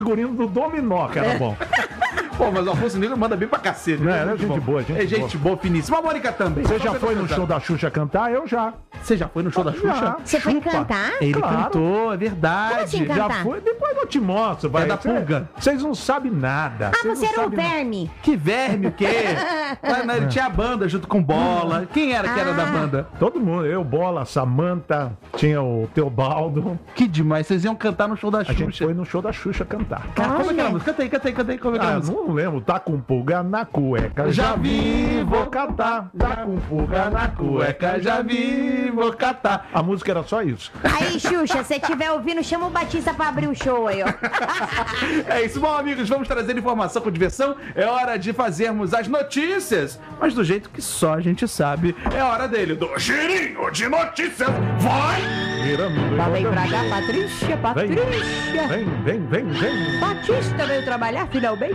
figurino do Dominó, que era bom. Pô, mas o Afonso Negro manda bem pra cacete. Não, é gente boa, É gente boa, finíssima. A Mônica também. Você já foi no show da Xuxa cantar? Eu já. Você já foi no show da Xuxa? Você foi cantar? Ele Claro. cantou, é verdade. Como assim, Já cantar? foi, depois eu te mostro. Vai. da pulga. Vocês não sabem nada. Ah, Vocês você não era um sabem nada. verme. Que verme, o quê? Ele tinha a banda junto com Bola. Quem era que era da banda? Todo mundo, eu, Bola, Samanta, tinha o Teobaldo. Que demais, vocês iam cantar no show da A gente Xuxa. foi no show da Xuxa cantar. Cara, como é que era a Olha. música? Canta aí. Como é que era a música? Não lembro, tá com pulga na cueca. Já vi, vou catar. Tá com pulga na cueca, já vi, vou catar. A música era só isso. Aí, Xuxa, se estiver ouvindo, chama o Batista pra abrir o show aí, ó. É isso, bom, amigos, vamos trazer informação com diversão. É hora de fazermos as notícias, mas do jeito que só a gente sabe. É hora dele, do girinho de notícias. Vai! Falei pra cá, Patrícia. Vem. Batista veio trabalhar finalmente.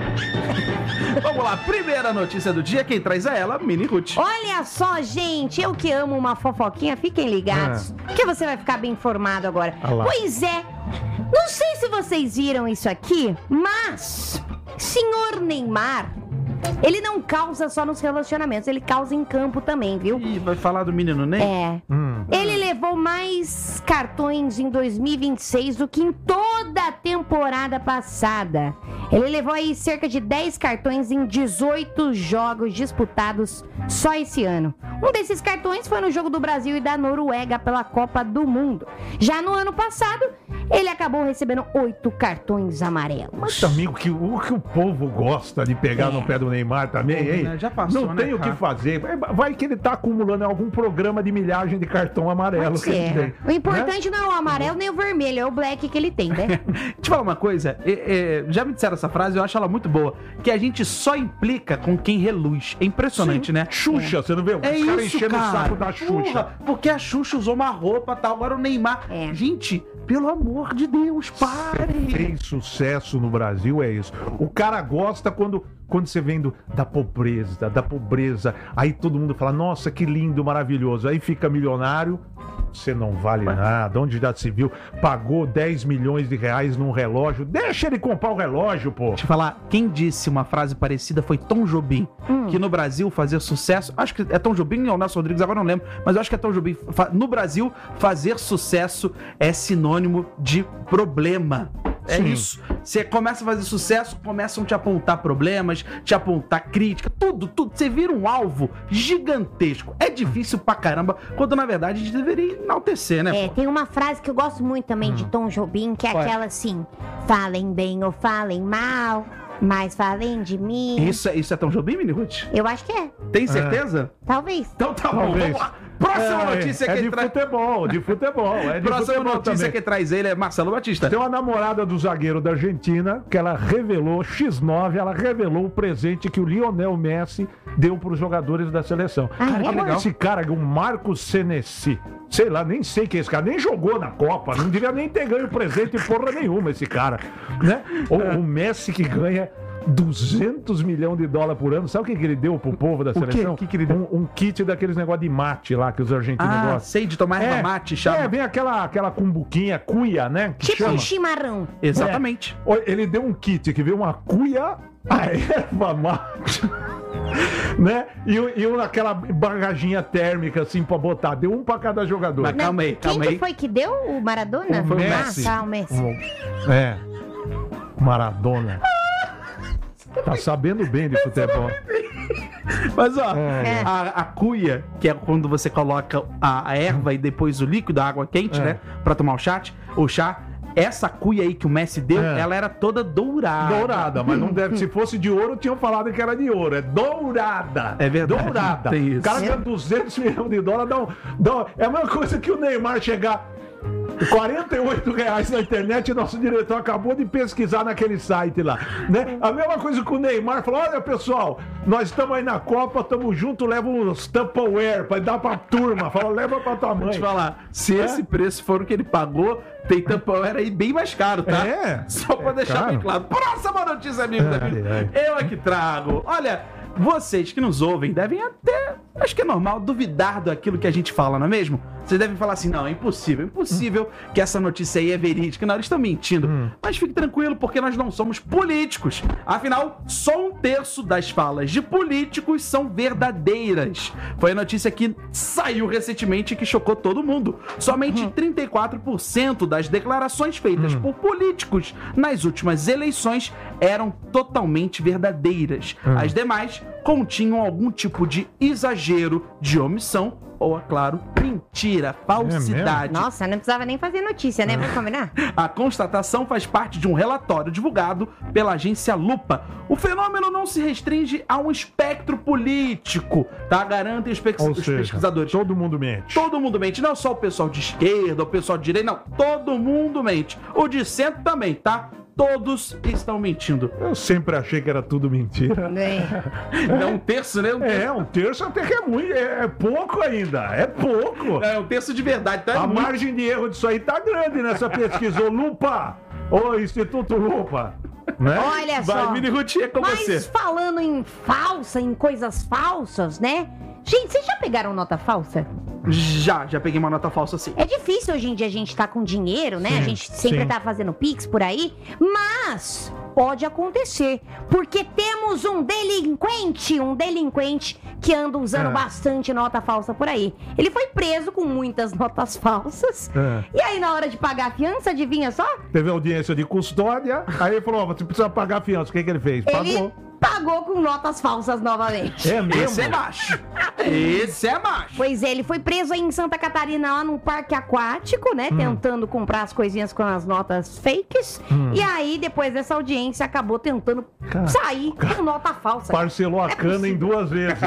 Vamos lá, primeira notícia do dia, quem traz é ela, Mini Ruth. Olha só, gente, eu que amo uma fofoquinha, fiquem ligados, que você vai ficar bem informado agora. Ah lá. Pois é, não sei se vocês viram isso aqui, mas senhor Neymar, ele não causa só nos relacionamentos, ele causa em campo também, viu? Ih, vai falar do menino Ney? É. Ele levou mais cartões em 2026 do que em toda a temporada passada. Ele levou aí cerca de 10 cartões em 18 jogos disputados só esse ano. Um desses cartões foi no jogo do Brasil e da Noruega pela Copa do Mundo. Já no ano passado, ele acabou recebendo 8 cartões amarelos. Mas, amigo, que o povo gosta de pegar no pé do Neymar também, hein? Né? Já passou, não né, tem o que cara? fazer. Vai que ele tá acumulando algum programa de milhagem de cartão amarelo que ele É. tem. O importante não é o amarelo nem o vermelho, é o black que ele tem, né? Deixa eu falar uma coisa, já me disseram essa frase, eu acho ela muito boa, que a gente só implica com quem reluz. É impressionante, né? Xuxa, você não vê? Os caras enchendo o saco da Xuxa. Porra, porque a Xuxa usou uma roupa e tal, agora o Neymar. É. Gente, pelo amor de Deus, pare! Fez sucesso no Brasil, é isso. O cara gosta quando você vem da pobreza, aí todo mundo fala, nossa, que lindo, maravilhoso. Aí fica milionário, você não vale nada. Onde já se viu? Pagou 10 milhões de reais num relógio. Deixa ele comprar o relógio, pô. Deixa eu falar, quem disse uma frase parecida foi Tom Jobim, que no Brasil fazer sucesso, acho que é Tom Jobim ou Nelson Rodrigues, agora não lembro, mas eu acho que é Tom Jobim. No Brasil, fazer sucesso é sinônimo de problema. É Sim. isso. Você começa a fazer sucesso, começam a te apontar problemas, te apontar crítica, tudo. Você vira um alvo gigantesco. É difícil pra caramba, quando na verdade a gente deveria enaltecer, né? É, tem uma frase que eu gosto muito também de Tom Jobim, que é Qual é? aquela assim: falem bem ou falem mal, mas falem de mim. Isso é Tom Jobim, Mini Ruth? Eu acho que é. Tem certeza? Talvez. Então tá bom, Talvez. vamos lá. Próxima notícia é que de traz. futebol, de futebol. É de Próxima futebol notícia também. que traz ele é Marcelo Batista. Tem uma namorada do zagueiro da Argentina que ela revelou, X9, ela revelou o presente que o Lionel Messi deu para os jogadores da seleção. Ah, é? que Agora legal. esse cara, o Marcos Senesi, sei lá, nem sei quem é esse cara, nem jogou na Copa, não devia nem ter ganho presente porra nenhuma esse cara, né? O Messi que ganha 200 milhões de dólares por ano, sabe o que ele deu pro povo da quê? seleção? O que ele deu? Um kit daqueles negócios de mate lá que os argentinos gostam. Sei de tomar erva mate, chama. vem aquela cumbuquinha, cuia, né? Que Tipo chama. um chimarrão. Exatamente. Ele deu um kit que veio uma cuia, a erva mate, né? E aquela bagaginha térmica assim pra botar. Deu um pra cada jogador. Mas calma aí, Quem que foi que deu? O Maradona? O Messi. Ah, tá, o Messi. É. Maradona. Tá sabendo bem de futebol. Mas ó, É. a cuia, que é quando você coloca a erva e depois o líquido, a água quente, né? Pra tomar o chá. Essa cuia aí que o Messi deu, ela era toda dourada. Dourada, mas não deve. Se fosse de ouro, tinham falado que era de ouro. É dourada. É verdade. Dourada. Tem isso. O cara ganha 200 milhões de dólares, é a mesma coisa que o Neymar chegar. R$48 na internet, nosso diretor acabou de pesquisar naquele site lá, né? A mesma coisa que o Neymar falou: olha pessoal, nós estamos aí na Copa, estamos juntos, leva uns Tupperware pra dar pra turma, fala, leva pra tua Vou mãe. te falar, se esse preço for o que ele pagou, tem Tupperware aí bem mais caro, tá? É. Só pra deixar caro. bem claro. Próxima notícia, amigos. Eu é que trago. Olha, vocês que nos ouvem devem até, acho que é normal, duvidar daquilo que a gente fala, não é mesmo? Vocês devem falar assim, não, é impossível que essa notícia aí é verídica. Não, eles estão mentindo. Mas fique tranquilo, porque nós não somos políticos. Afinal, só 1/3 das falas de políticos são verdadeiras. Foi a notícia que saiu recentemente e que chocou todo mundo. Somente 34% das declarações feitas por políticos nas últimas eleições eram totalmente verdadeiras. As demais continham algum tipo de exagero, de omissão ou, é claro, mentira, falsidade. Nossa, não precisava nem fazer notícia, né? Vamos combinar? A constatação faz parte de um relatório divulgado pela agência Lupa. O fenômeno não se restringe a um espectro político, tá? Garantem os pesquisadores. Todo mundo mente. Todo mundo mente, não só o pessoal de esquerda, o pessoal de direita, não. Todo mundo mente. O de centro também, tá? Todos estão mentindo. Eu sempre achei que era tudo mentira. Não, 1/3, né? 1/3 até que é muito. É pouco ainda. É pouco. É 1/3 de verdade, tá? A margem de erro disso aí tá grande nessa pesquisa. Ô, Lupa! Ô, Instituto Lupa! Né? Olha só. Vai, Mini Routier, com Mas você. falando em coisas falsas, né? Gente, vocês já pegaram nota falsa? Já peguei uma nota falsa, sim. É difícil hoje em dia a gente tá com dinheiro, né? Sim, A gente sempre sim. tá fazendo Pix por aí, mas pode acontecer, porque temos um delinquente que anda usando bastante nota falsa por aí. Ele foi preso com muitas notas falsas, e aí na hora de pagar a fiança, adivinha só? Teve audiência de custódia, aí ele falou, você precisa pagar a fiança. O que ele fez? Pagou. Ele pagou com notas falsas novamente. É mesmo? Esse é macho. Esse é macho. Pois é, ele foi preso aí em Santa Catarina, lá num parque aquático, né? Tentando comprar as coisinhas com as notas fakes. E aí, depois dessa audiência, acabou tentando sair com nota falsa. Parcelou a cana em 2 vezes.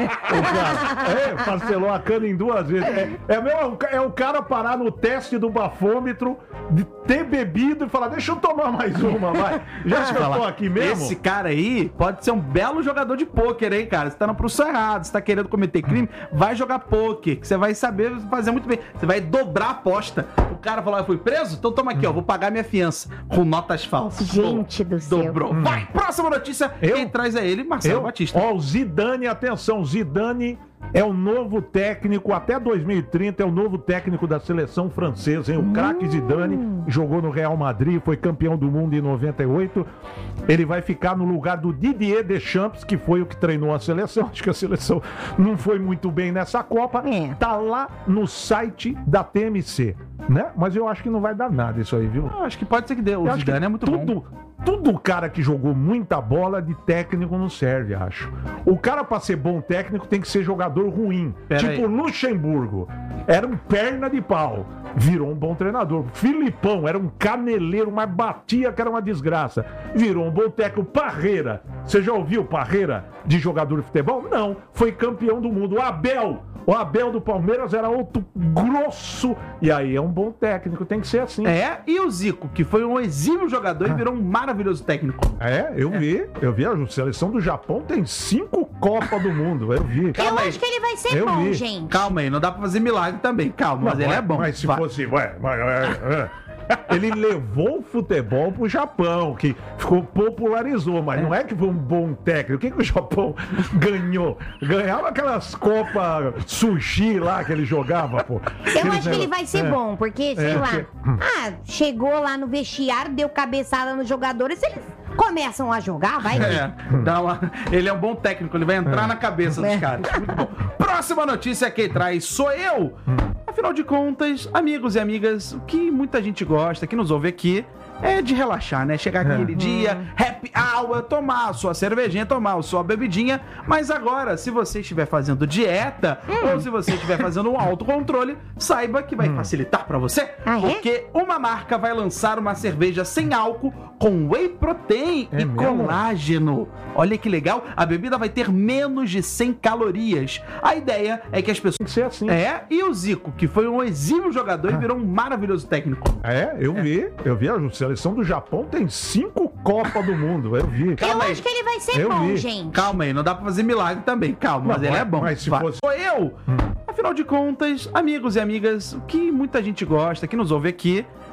Parcelou a cana em 2 vezes. É o cara parar no teste do bafômetro, de ter bebido e falar, deixa eu tomar mais uma, vai. Já que eu tô aqui mesmo. Esse cara aí pode ser um belo jogador de pôquer, hein, cara? Você tá no profissão errado, você tá querendo cometer crime, vai jogar pôquer, que você vai saber fazer muito bem. Você vai dobrar a aposta. O cara falou, eu fui preso? Então toma aqui, ó, vou pagar minha fiança com notas falsas. Gente do céu. Dobrou. Vai, próxima notícia. Quem traz é ele, Marcelo Batista. Ó, o Zidane, atenção, Zidane é o novo técnico, até 2030 é o novo técnico da seleção francesa, hein? O craque Zidane jogou no Real Madrid, foi campeão do mundo em 98. Ele vai ficar no lugar do Didier Deschamps, que foi o que treinou a seleção. Acho que a seleção não foi muito bem nessa Copa. Tá lá no site da TMC, né? Mas eu acho que não vai dar nada isso aí, viu? Eu acho que pode ser que dê. O Zidane é muito bom. Tudo cara que jogou muita bola de técnico não serve, acho. O cara pra ser bom técnico tem que ser jogador ruim. Tipo Luxemburgo. Era um perna de pau. Virou um bom treinador. Filipão era um caneleiro, mas batia que era uma desgraça. Virou um bom técnico. Parreira. Você já ouviu Parreira de jogador de futebol? Não. Foi campeão do mundo. O Abel do Palmeiras era outro grosso. E aí é um bom técnico, tem que ser assim. E o Zico, que foi um exímio jogador e virou um maravilhoso técnico. Eu vi. A seleção do Japão tem 5 Copas do Mundo. Eu vi. Eu acho que ele vai ser bom, gente. Calma aí, não dá pra fazer milagre também. Calma, mas ele é bom. Mas se fosse... Ele levou o futebol pro Japão, que popularizou, mas não é que foi um bom técnico. O que o Japão ganhou? Ganhava aquelas Copas Sushi lá que ele jogava, pô. Eu acho que ele vai ser bom, porque, sei lá, chegou lá no vestiário, deu cabeçada nos jogadores, eles começam a jogar, vai. Ele é um bom técnico, ele vai entrar na cabeça dos caras. Muito bom. Próxima notícia, quem traz sou eu. Afinal de contas, amigos e amigas, o que muita gente gosta, que nos ouve aqui, é de relaxar, né? Chegar aquele dia, happy hour, tomar a sua cervejinha, tomar a sua bebidinha. Mas agora, se você estiver fazendo dieta, ou se você estiver fazendo um autocontrole, saiba que vai facilitar pra você. Porque uma marca vai lançar uma cerveja sem álcool com whey protein e colágeno. Olha que legal, a bebida vai ter menos de 100 calorias. A ideia é que as pessoas... Tem que ser assim. E o Zico, que foi um exímio jogador e virou um maravilhoso técnico. Eu vi. A seleção do Japão tem 5 Copas do Mundo. Eu vi. Eu acho que ele vai ser bom, gente. Calma aí, não dá pra fazer milagre também. Calma, mas ele é bom. Mas se fosse... Sou eu. Afinal de contas, amigos e amigas, o que muita gente gosta, que nos ouve aqui,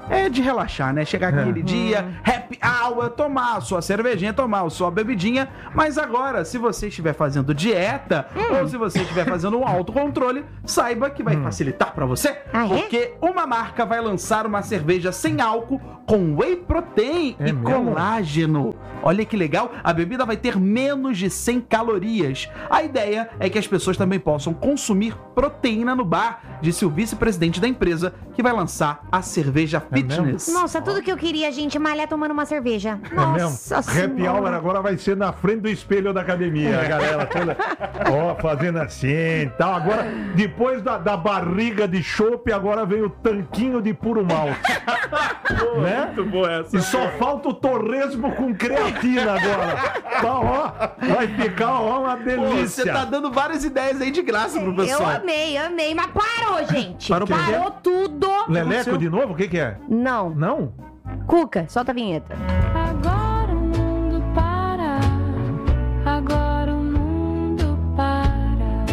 é de relaxar, né? Chegar aquele dia, happy hour, tomar a sua cervejinha, tomar a sua bebidinha. Mas agora, se você estiver fazendo dieta ou se você estiver fazendo um autocontrole, saiba que vai facilitar pra você, Ah, é? porque uma marca vai lançar uma cerveja sem álcool com whey protein É e mesmo? colágeno. Olha que legal, a bebida vai ter menos de 100 calorias. A ideia é que as pessoas também possam consumir proteína no bar, disse o vice-presidente da empresa, que vai lançar a cerveja fitness. Nossa, tudo que eu queria, gente, malhar tomando uma cerveja. É Nossa mesmo? Happy Senhora. Hour agora vai ser na frente do espelho da academia, a galera toda, ó, fazendo assim e tal. Agora, depois da barriga de chope, agora vem o tanquinho de puro malte. Né? Muito boa essa. E só falta o torresmo com creatina agora. Tá, ó, vai ficar, ó, uma Pô, delícia. você tá dando várias ideias aí de graça pro Eu pessoal. amei. Mas parou, gente. Parou por quê? Parou tudo. Leleco de novo? O que é? Não. Não? Cuca, solta a vinheta. Agora o mundo para. Agora o mundo para.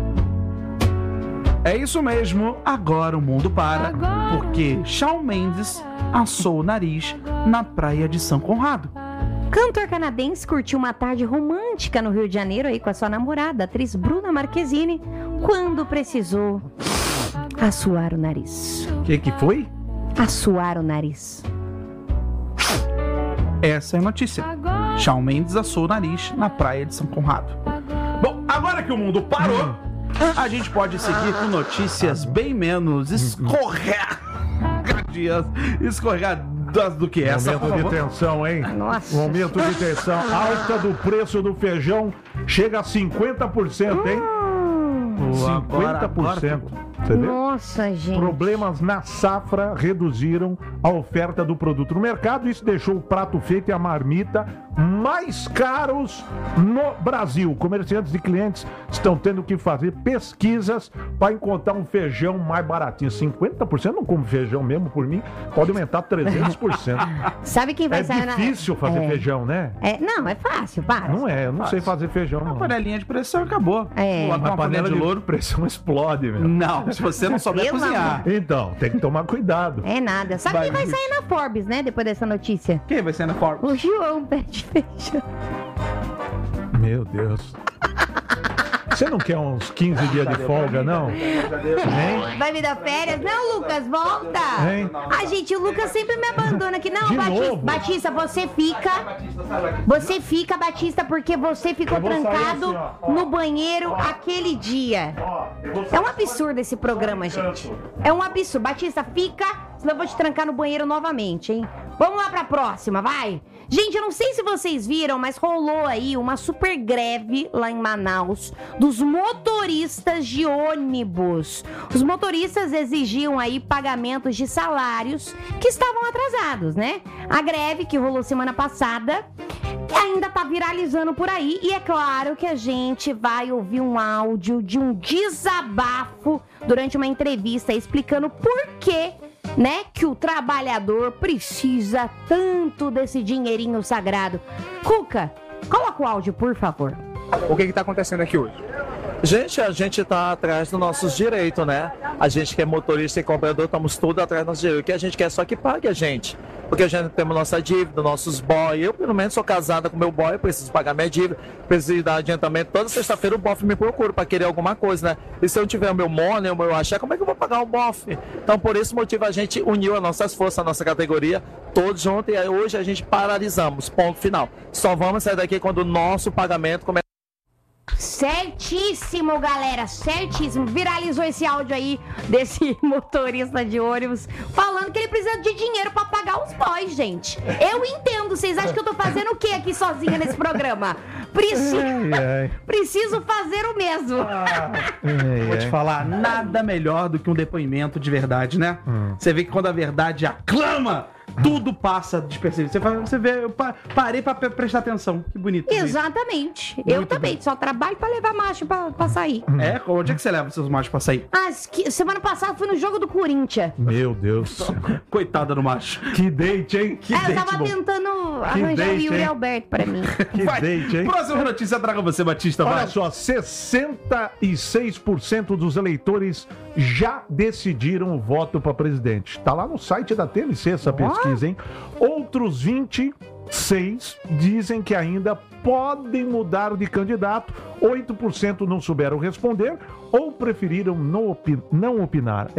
É isso mesmo, agora o mundo para, porque Shawn Mendes assou o nariz na praia de São Conrado. Cantor canadense curtiu uma tarde romântica no Rio de Janeiro aí com a sua namorada, a atriz Bruna Marquezine, quando precisou assoar o nariz. O que foi? Assoar o nariz. Essa é a notícia. Shawn Mendes assou o nariz na praia de São Conrado. Bom, agora que o mundo parou, a gente pode seguir com notícias bem menos escorregadas do que essa. por Momento de favor. tensão, hein? Nossa. Momento de tensão. Alta do preço do feijão chega a 50%, hein? Agora- 50%. Você vê? Nossa, gente. Problemas na safra reduziram a oferta do produto no mercado. Isso deixou o prato feito e a marmita mais caros no Brasil. Comerciantes e clientes estão tendo que fazer pesquisas para encontrar um feijão mais baratinho. 50%, não como feijão mesmo por mim, pode aumentar 300%. Sabe quem vai É sair difícil fazer É. feijão, né? Não, é fácil, para. Não é, eu não sei fazer feijão, não. Panelinha de pressão acabou. É. Coloca Uma uma panela de louro. pressão explode, meu. Não, se você não souber Pelo cozinhar. Então, tem que tomar cuidado. É nada. Sabe quem vai sair na Forbes, né? Depois dessa notícia? Quem vai ser na Forbes? O João Pé de Feijão. Meu Deus. Você não quer uns 15 dias de folga, não? Hein? Vai me dar férias? Não, Lucas, volta! Hein? Gente, o Lucas sempre me abandona aqui. Não, De Batista, novo? Batista, você fica. Você fica, Batista, porque você ficou Eu vou sair trancado assim, ó. no banheiro aquele dia. É um absurdo esse programa, gente. É um absurdo. Batista, fica, senão eu vou te trancar no banheiro novamente, hein? Vamos lá pra próxima, vai! Gente, eu não sei se vocês viram, mas rolou aí uma super greve lá em Manaus dos motoristas de ônibus. Os motoristas exigiam aí pagamentos de salários que estavam atrasados, né? A greve que rolou semana passada ainda tá viralizando por aí e é claro que a gente vai ouvir um áudio de um desabafo durante uma entrevista explicando por que, né, que o trabalhador precisa tanto desse dinheirinho sagrado. Cuca, coloca o áudio, por favor. O que está acontecendo aqui hoje? Gente, a gente está atrás dos nossos direitos, né? A gente que é motorista e cobrador, estamos todos atrás dos nossos direitos. O que a gente quer é só que pague a gente. Porque a gente temos nossa dívida, nossos boy. Eu, pelo menos, sou casada com meu boy, preciso pagar minha dívida, preciso dar adiantamento. Toda sexta-feira o bofe me procura para querer alguma coisa, né? E se eu tiver o meu money, o meu axé, como é que eu vou pagar o bofe? Então, por esse motivo, a gente uniu as nossas forças, a nossa categoria, todos juntos, e aí hoje a gente paralisamos, ponto final. Só vamos sair daqui quando o nosso pagamento começar. Certíssimo, galera, certíssimo. Viralizou esse áudio aí desse motorista de ônibus falando que ele precisa de dinheiro pra pagar os boys, gente. Eu entendo, vocês acham que eu tô fazendo o que aqui sozinha nesse programa? Preciso fazer o mesmo. Vou te falar, nada melhor do que um depoimento de verdade, né? Você vê que quando a verdade aclama, tudo passa despercebido. Você vê, eu parei pra prestar atenção. Que bonito. isso. Exatamente. Eu também, só trabalho pra levar macho pra sair. É? Onde é que você leva os seus machos pra sair? Semana passada fui no jogo do Corinthians. Meu Deus. Coitada do macho. Que date, hein? Que Eu date, tava bom. tentando arranjar o date, Yuri hein? Alberto pra mim. Que Vai. date, hein? Próxima notícia traga você, Batista. Olha Vai. só, 66% dos eleitores já decidiram o voto para presidente. Está lá no site da TMC essa pesquisa, hein? Outros 26 dizem que ainda podem mudar de candidato. 8% não souberam responder ou preferiram não opinar.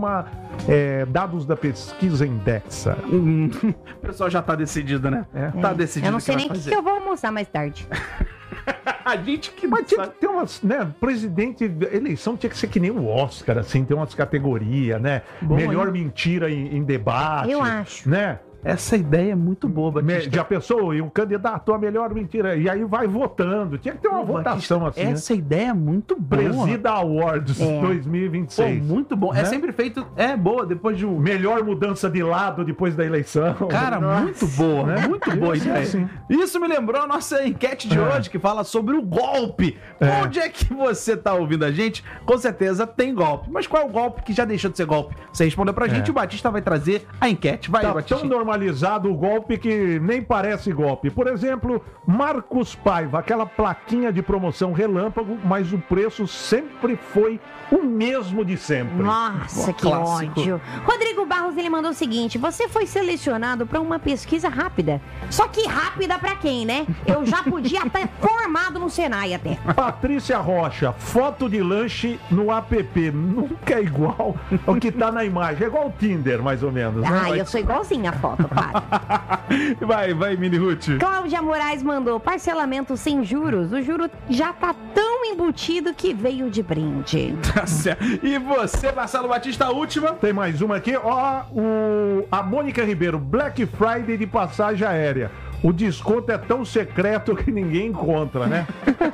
Dados da pesquisa Indexa. O pessoal já tá decidido, né? Tá decidido. Eu não sei que nem o vai que fazer. eu vou almoçar mais tarde. A gente que não Mas tinha sabe. que ter umas, né? Presidente, eleição tinha que ser que nem o Oscar, assim, ter umas categorias, né? Bom, Melhor hein? mentira em debate. Eu acho. Né? Essa ideia é muito boa, Batista. Já pensou? E o candidato a melhor mentira. E aí vai votando. Tinha que ter uma votação Batista, assim. essa ideia é muito boa. Presida Awards É. 2026. Pô, muito bom. É Né? sempre feito. É boa, depois de um. Melhor mudança de lado depois da eleição. Cara, Nossa. muito boa, Né? muito boa Isso, ideia. sim. Isso me lembrou a nossa enquete de hoje, que fala sobre o golpe. Onde é que você tá ouvindo a gente? Com certeza tem golpe. Mas qual é o golpe que já deixou de ser golpe? Você respondeu pra gente, o Batista vai trazer a enquete. Vai, Tá Batista. tão normalizado o golpe que nem parece golpe. Por exemplo, Marcos Paiva, aquela plaquinha de promoção relâmpago, mas o preço sempre foi o mesmo de sempre. Nossa, que Clássico. ódio. Rodrigo Barros, ele mandou o seguinte: você foi selecionado para uma pesquisa rápida. Só que rápida pra quem, né? Eu já podia estar formado no Senai até. Patrícia Rocha, foto de lanche no app. Nunca é igual ao que tá na imagem. É igual o Tinder, mais ou menos. Né? Ah, eu sou igualzinha a foto, para. Vai, Mini Ruth. Cláudia Moraes mandou parcelamento sem juros. O juro já tá tão embutido que veio de brinde. Tá certo. E você, Marcelo Batista, a última? Tem mais uma aqui. Ó, a Mônica Ribeiro, Black Friday de passagem aérea. O desconto é tão secreto que ninguém encontra, né?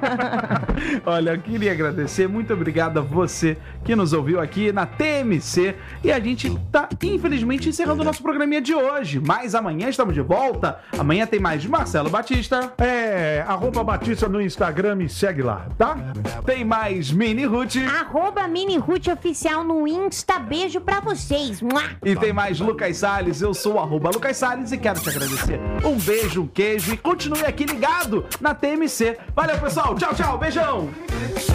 Olha, eu queria agradecer, muito obrigado a você que nos ouviu aqui na TMC. E a gente tá, infelizmente, encerrando o nosso programinha de hoje. Mas amanhã estamos de volta. Amanhã tem mais de Marcelo Batista. @Batista no Instagram, me segue lá, tá? Tem mais Mini Ruth. @Mini Ruth Oficial no Insta. Beijo pra vocês. Mua! E tem mais Lucas Salles. Eu sou o @Lucas Salles e quero te agradecer. Um beijo, um queijo e continue aqui ligado na TMC. Valeu, pessoal. Tchau, tchau. Beijão.